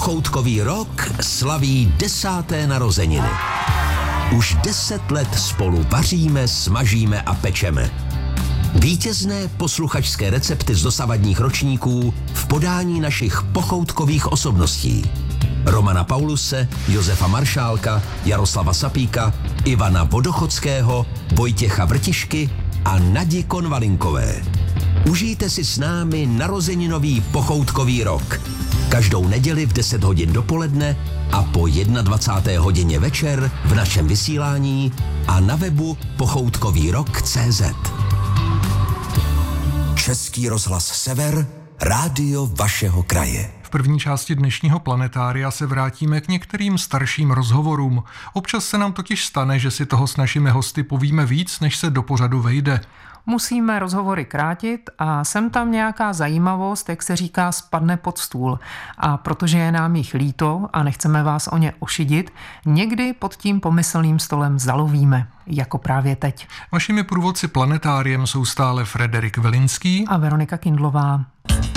Pochoutkový rok slaví 10. narozeniny. Už 10 let spolu vaříme, smažíme a pečeme. Vítězné posluchačské recepty z dosavadních ročníků v podání našich pochoutkových osobností. Romana Pauluse, Josefa Maršálka, Jaroslava Sapíka, Ivana Vodochodského, Vojtěcha Vrtišky a Nadi Konvalinkové. Užijte si s námi narozeninový pochoutkový rok. Každou neděli v 10 hodin dopoledne a po 21. hodině večer v našem vysílání a na webu pochoutkovýrok.cz. Český rozhlas Sever, rádio vašeho kraje. V první části dnešního Planetária se vrátíme k některým starším rozhovorům. Občas se nám totiž stane, že si toho s našimi hosty povíme víc, než se do pořadu vejde. Musíme rozhovory krátit a sem tam nějaká zajímavost, jak se říká, spadne pod stůl. A protože je nám jich líto a nechceme vás o ně ošidit, někdy pod tím pomyslným stolem zalovíme, jako právě teď. Vašimi průvodci Planetáriem jsou stále Frederik Velinský a Veronika Kindlová.